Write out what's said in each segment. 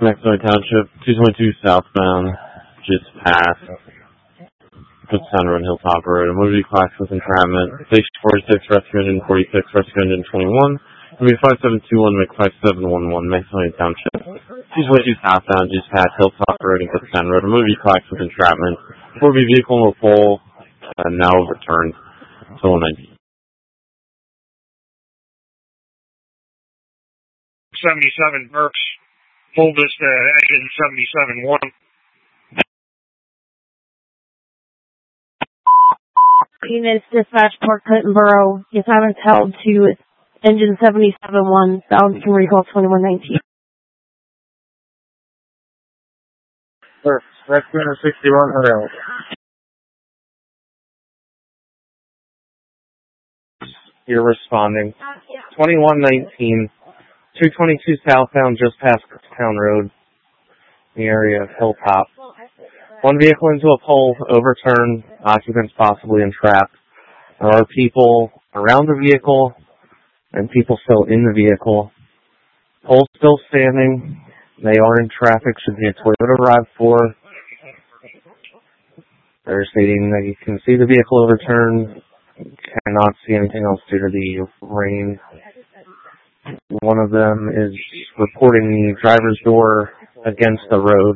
Maxwell Township, 222 southbound, just past Kutztown Road, Hilltop Road. A motor vehicle accident with entrapment. Station 46, rescue engine 46, rescue engine 21. Maybe 5721, make 5711, Maxwell Township. 222 southbound, just past Hilltop Road and Kutztown Road. A motor vehicle accident with entrapment. 4B vehicle will pull, now overturned. So 119. 77 Mercs, pulled this to engine 77-1. Units dispatch Port Clinton Borough. Your time is held to engine 77-1, bound from recall 2119. Sir, rescue engine 61, available. You're responding. 2119. 222 southbound, just past Kutztown Road, the area of Hilltop. One vehicle into a pole, overturned, occupants possibly entrapped. There are people around the vehicle and people still in the vehicle. Pole still standing. They are in traffic, should be a Toyota RAV4. They're stating that you can see the vehicle overturned, cannot see anything else due to the rain. One of them is reporting the driver's door against the road.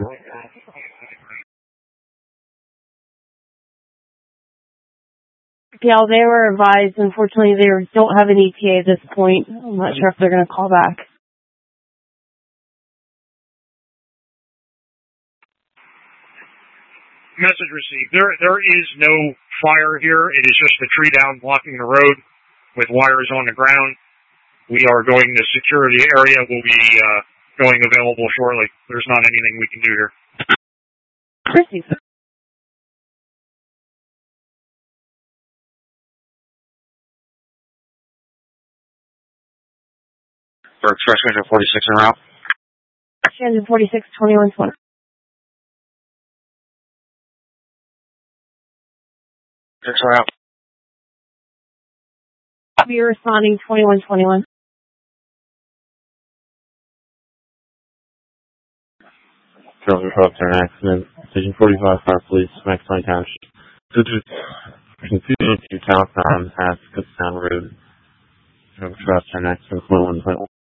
Yeah, they were advised. Unfortunately, they don't have an ETA at this point. I'm not sure if they're going to call back. Message received. There is no fire here. It is just a tree down blocking the road with wires on the ground. We are going to secure the area. We'll be going available shortly. There's not anything we can do here. Chrissy. Rescue engine 46 en route. Engine 46, 2120. En route. We are responding 2121. Driver caught after an accident. Station 45, Fire Police, Maxwell Township. 222 southbound, past Kutztown Road. Driver caught after an accident, 2121.